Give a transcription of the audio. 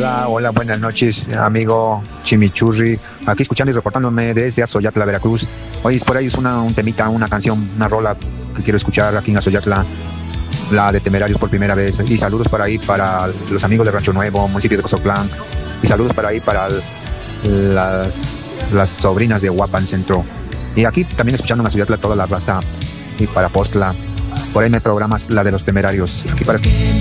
Hola, hola, buenas noches, amigo Chimichurri. Aquí escuchando y reportándome desde Azoyatla, Veracruz. Oye, por ahí es un temita, una canción, una rola que quiero escuchar aquí en Azoyatla, la de Temerarios por primera vez. Y saludos por ahí para los amigos de Rancho Nuevo, municipio de Cozotlán. Y saludos por ahí para las sobrinas de Huapan Centro. Y aquí también escuchando en Azoyatla toda la raza. Y para Postla, por ahí me programas la de los Temerarios. Aquí para